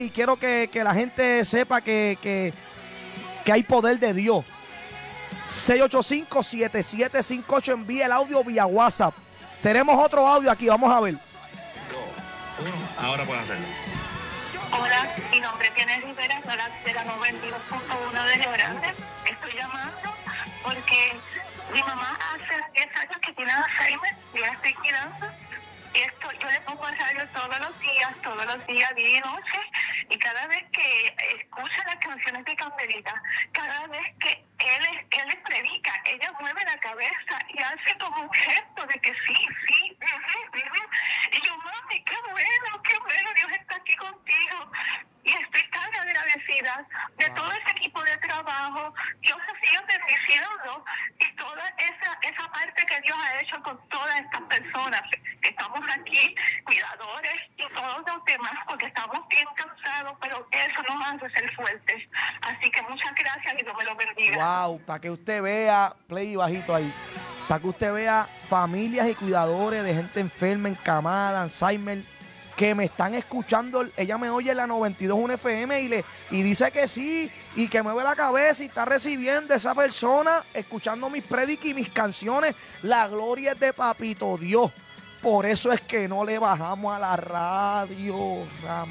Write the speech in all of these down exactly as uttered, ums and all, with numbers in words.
Y quiero que, que la gente sepa que, que, que hay poder de Dios. seis ocho cinco, siete siete cinco ocho, envía el audio vía WhatsApp. Tenemos otro audio aquí, vamos a ver. Ahora puedes hacerlo. Hola, mi nombre es Diana Rivera, soy de la noventa y dos punto uno de Río Grande. Estoy llamando porque mi mamá hace diez años que tiene Alzheimer y la estoy cuidando. Y esto yo le pongo el radio todos los días, todos los días, día y noche. Y cada vez que escucha las canciones de Candelita, cada vez que él, él le predica, ella mueve la cabeza y hace como un gesto de que sí, sí, uh -huh, uh -huh. Y yo, mami, qué bueno, qué bueno, Dios está aquí contigo. Y estoy tan agradecida de todo ese equipo de trabajo. Dios ha sido bendiciendo y toda esa, esa parte que Dios ha hecho con todas estas personas. Estamos aquí, cuidadores y todos los demás, porque estamos bien cansados, pero eso nos hace ser fuertes. Así que muchas gracias y Dios me lo bendiga. Wow, para que usted vea, play bajito ahí, para que usted vea familias y cuidadores de gente enferma, encamada, Alzheimer, que me están escuchando. Ella me oye en la noventa y dos punto uno F M y, le, y dice que sí, y que mueve la cabeza y está recibiendo esa persona, escuchando mis prédicas y mis canciones. La gloria es de Papito Dios. Por eso es que no le bajamos a la radio.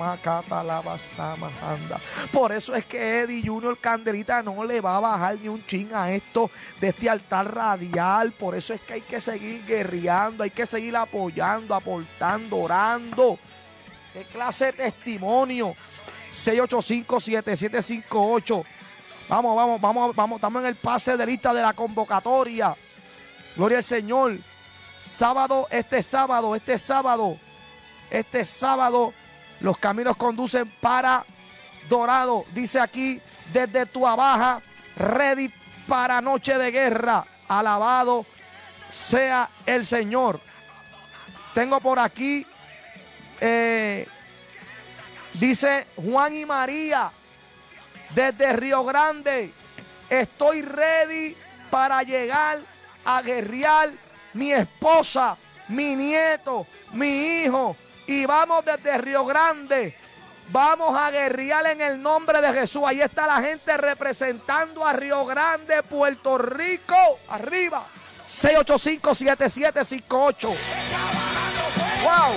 Por eso es que Eddie Junior Candelita no le va a bajar ni un chin a esto de este altar radial. Por eso es que hay que seguir guerreando, hay que seguir apoyando, aportando, orando. ¿Qué clase de testimonio? seis ocho cinco, siete siete cinco ocho. Vamos, vamos, vamos, vamos. Estamos en el pase de lista de la convocatoria. Gloria al Señor. Sábado, este sábado, este sábado, este sábado, los caminos conducen para Dorado. Dice aquí, desde Tuabaja, ready para noche de guerra. Alabado sea el Señor. Tengo por aquí, eh, dice Juan y María, desde Río Grande, estoy ready para llegar a guerrear. Mi esposa, mi nieto, mi hijo, y vamos desde Río Grande, vamos a guerrear en el nombre de Jesús. Ahí está la gente representando a Río Grande, Puerto Rico, arriba, seis ocho cinco, siete siete cinco ocho. Wow,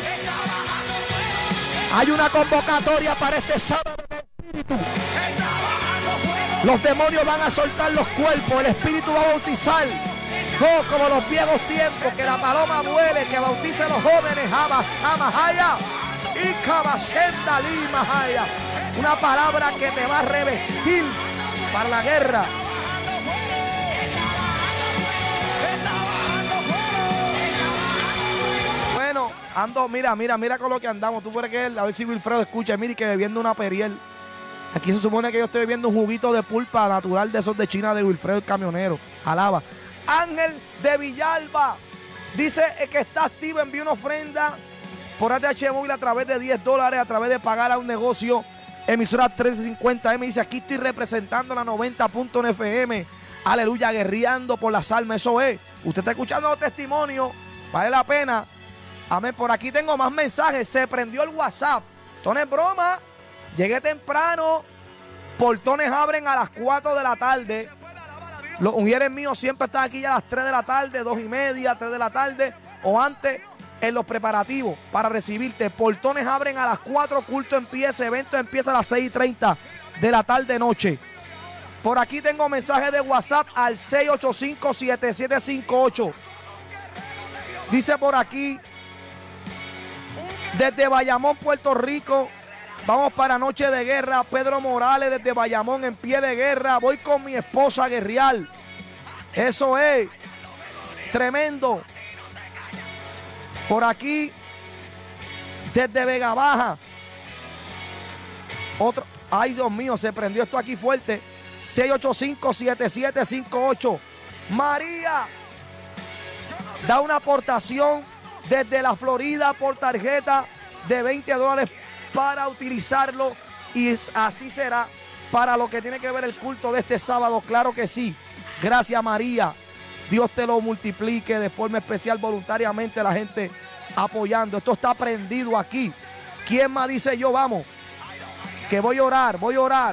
hay una convocatoria para este sábado de espíritu. Los demonios van a soltar los cuerpos, el espíritu va a bautizar. No como los viejos tiempos, que la paloma vuele, que bautice a los jóvenes. Abasamahaya y Kabashenda Limahaya. Una palabra que te va a revestir para la guerra. Bueno, ando, mira, mira, mira con lo que andamos. Tú puedes creer, a ver si Wilfredo escucha. Mire que bebiendo una Periel. Aquí se supone que yo estoy bebiendo un juguito de pulpa natural de esos de China de Wilfredo el camionero. Alaba. Ángel de Villalba dice que está activo, envía una ofrenda por A T H móvil a través de diez dólares, a través de pagar a un negocio, emisora trescientos cincuenta M. Dice, aquí estoy representando la noventa punto uno F M, aleluya, guerreando por las almas. Eso es, usted está escuchando los testimonios, vale la pena. Amén. Por aquí tengo más mensajes. Se prendió el WhatsApp. Esto no es broma, llegué temprano, portones abren a las cuatro de la tarde. Los ungieres míos siempre están aquí ya a las tres de la tarde, dos y media, tres de la tarde o antes en los preparativos para recibirte. Portones abren a las cuatro, culto empieza, evento empieza a las seis y treinta de la tarde noche. Por aquí tengo mensaje de WhatsApp al seis ocho cinco, siete siete cinco ocho. Dice por aquí, desde Bayamón, Puerto Rico, vamos para noche de guerra. Pedro Morales desde Bayamón en pie de guerra. Voy con mi esposa a guerrear. Eso es tremendo. Por aquí, desde Vega Baja. Otro. Ay, Dios mío, se prendió esto aquí fuerte. seis ocho cinco, siete siete cinco ocho. María da una aportación desde la Florida por tarjeta de veinte dólares para utilizarlo, y así será para lo que tiene que ver el culto de este sábado. Claro que sí. Gracias, María. Dios te lo multiplique de forma especial, voluntariamente la gente apoyando. Esto está prendido aquí. ¿Quién más dice yo? Vamos. que voy a orar, voy a orar.